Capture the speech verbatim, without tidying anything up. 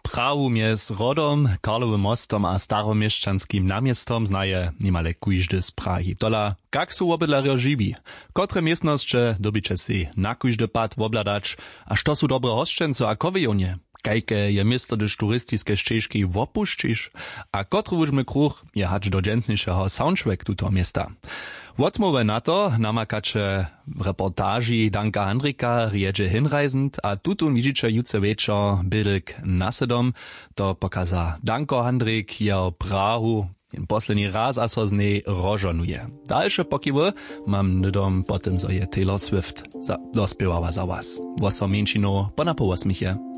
Prahu mjez Rodom, Karlovym mostom a staromieszczanskim namiestom znaje nimale kujždy z Prahy. Tola, kak su obydlarjo živi? Kotre miestnosće dobiće si na kujždy pad wobladać, a što su dobre hosćenco a kovijonje? Kajke je město dyž turistiske ščeški wopuščiš, a kotru wužmy kruch je hać do džencnišeho soundtrack tuto miesta. Wotmowe na to namakače w reportaži Danka Handrika riedzie hinreisend, a tutun widzicie jutce wieczor bildek nasedom, to pokaza Danko Handrik je Prahu jen poslední raz a so z nej rožonuje. Dalsze pokiwy mam nydom potem, zo je Taylor Swift za, dospiewawa za was. Woso mięčino po na połosmichie.